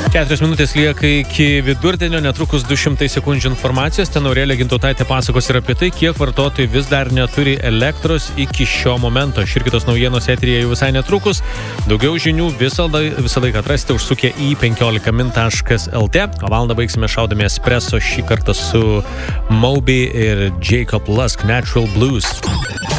4 minutės lieka iki vidurdienio, netrukus 200 sekundžių informacijos. Ten Aurelija Gintautaitė pasakos ir apie tai, kiek vartotojai vis dar neturi elektros iki šio momento. Ir kitos naujienos eteryje jau visai netrukus. Daugiau žinių visą laiką atrasite užsukę į 15min.lt. O valandą baigsime šaudami espresso šį kartą su Moby ir Jacob Lusk Natural Blues.